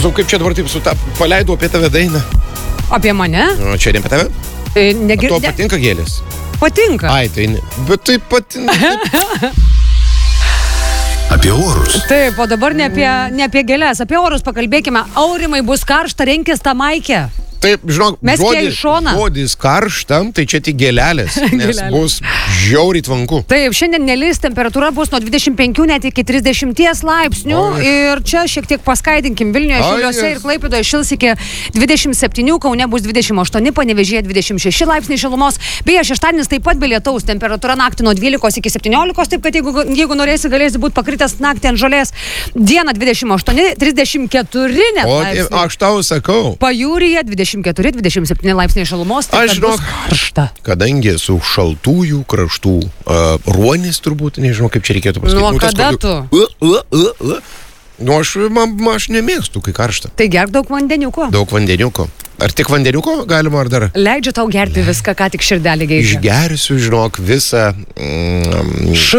Sakau, kaip čia dabar taip paleidau apie tave dainą? Apie mane? O čia ne apie tave? Tau patinka gėlės? Patinka. Ai, tai ne. Bet tai patinka. Apie orus. Taip, o dabar ne apie gėlės, apie orus pakalbėkime. Aurimai, bus karšta, renkis tą maikę. Taip, žinok, žodis karštam, tai čia tik gėlelės, nes bus žiauriai tvanku. Taip, šiandien nelis, temperatūra bus nuo 25 net iki 30 laipsnių ir čia šiek tiek paskaidinkim Vilniuje, Šiauliuose ir Klaipėdoje šils iki 27, Kaune bus 28, Panevėžyje 26 laipsniai šilumos. Beje, šeštadienis taip pat be lietaus, temperatūra naktį nuo 12 iki 17, taip kad jeigu norėsi, galėsi būti pakritęs naktį ant žolės. Dieną 28, 34 net laipsniai. O aš tau sakau. Pajūryje 24-27 laipsniai šalumos, tai aš žinok, karšta. Kadangi esu šaltųjų kraštų ruonis turbūt, nežinau kaip čia reikėtų pasakyti. Nuo kada tu? Nu, aš nemėgstu, kai karšta. Tai gerk daug vandeniuko. Daug vandeniuko. Ar tik vandeniuko galima, ar dar? Leidžiu tau gerti viską, ką tik širdelė geidžia. Išgersiu, žinok, visą...